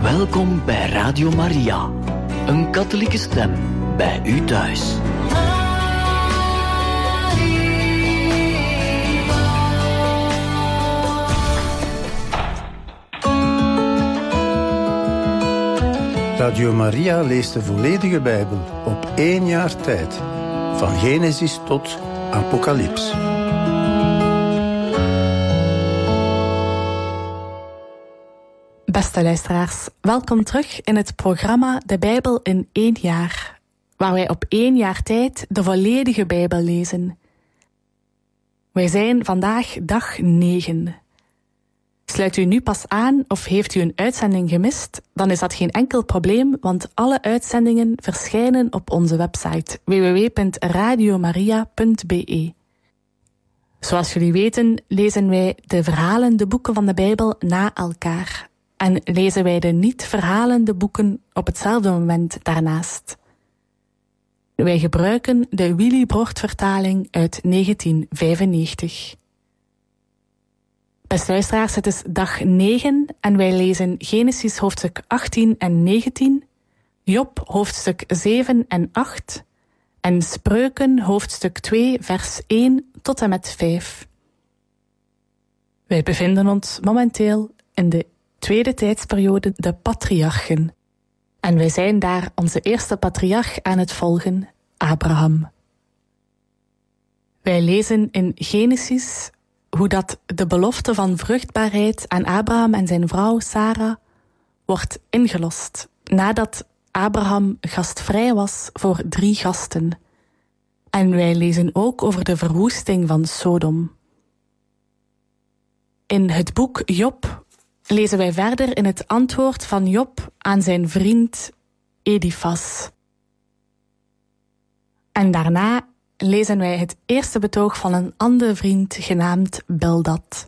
Welkom bij Radio Maria, een katholieke stem bij u thuis. Radio Maria leest de volledige Bijbel op 1 jaar tijd, van Genesis tot Apocalyps. Beste luisteraars, welkom terug in het programma De Bijbel in 1 jaar, waar wij op 1 jaar tijd de volledige Bijbel lezen. Wij zijn vandaag dag 9. Sluit u nu pas aan of heeft u een uitzending gemist, dan is dat geen enkel probleem, want alle uitzendingen verschijnen op onze website www.radiomaria.be. Zoals jullie weten lezen wij de verhalende boeken van de Bijbel na elkaar en lezen wij de niet verhalende boeken op hetzelfde moment daarnaast. Wij gebruiken de Willy Brocht-vertaling uit 1995. Beste luisteraars, het is dag 9 en wij lezen Genesis hoofdstuk 18 en 19, Job hoofdstuk 7 en 8 en Spreuken hoofdstuk 2 vers 1 tot en met 5. Wij bevinden ons momenteel in de tweede tijdsperiode, de patriarchen. En wij zijn daar onze eerste patriarch aan het volgen, Abraham. Wij lezen in Genesis hoe dat de belofte van vruchtbaarheid aan Abraham en zijn vrouw Sarah wordt ingelost, nadat Abraham gastvrij was voor 3 gasten. En wij lezen ook over de verwoesting van Sodom. In het boek Job lezen wij verder in het antwoord van Job aan zijn vriend Elifas. En daarna lezen wij het eerste betoog van een andere vriend genaamd Bildad.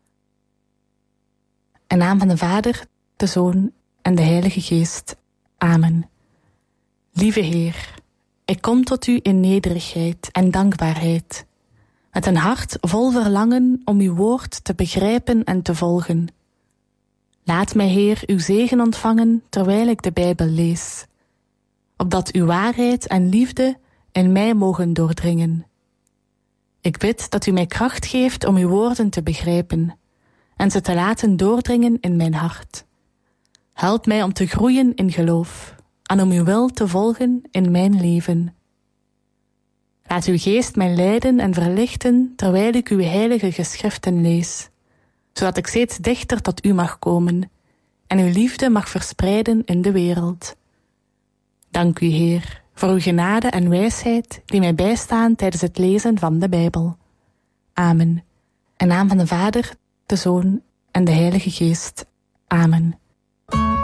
In naam van de Vader, de Zoon en de Heilige Geest. Amen. Lieve Heer, ik kom tot u in nederigheid en dankbaarheid, met een hart vol verlangen om uw woord te begrijpen en te volgen. Laat mij, Heer, uw zegen ontvangen terwijl ik de Bijbel lees, opdat uw waarheid en liefde in mij mogen doordringen. Ik bid dat u mij kracht geeft om uw woorden te begrijpen en ze te laten doordringen in mijn hart. Help mij om te groeien in geloof en om uw wil te volgen in mijn leven. Laat uw geest mij leiden en verlichten terwijl ik uw heilige geschriften lees, zodat ik steeds dichter tot u mag komen en uw liefde mag verspreiden in de wereld. Dank u, Heer, voor uw genade en wijsheid die mij bijstaan tijdens het lezen van de Bijbel. Amen. In naam van de Vader, de Zoon en de Heilige Geest. Amen.